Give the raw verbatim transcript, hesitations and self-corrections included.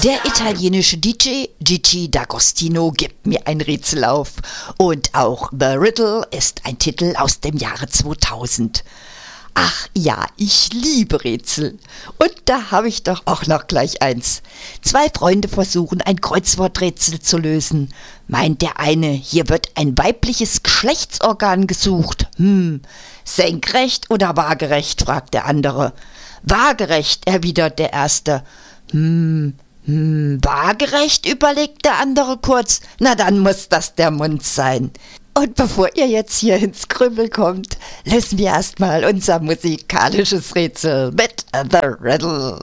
Der italienische D J Gigi D'Agostino gibt mir ein Rätsel auf. Und auch The Riddle ist ein Titel aus dem Jahre zweitausend. Ach ja, ich liebe Rätsel. Und da habe ich doch auch noch gleich eins. Zwei Freunde versuchen, ein Kreuzworträtsel zu lösen. Meint der eine, hier wird ein weibliches Geschlechtsorgan gesucht. Hm, senkrecht oder waagerecht, fragt der andere. Waagerecht, erwidert der erste. Hm, hm, waagerecht, überlegt der andere kurz. Na, dann muss das der Mund sein. Und bevor ihr jetzt hier ins Grübeln kommt, lösen wir erstmal unser musikalisches Rätsel mit The Riddle.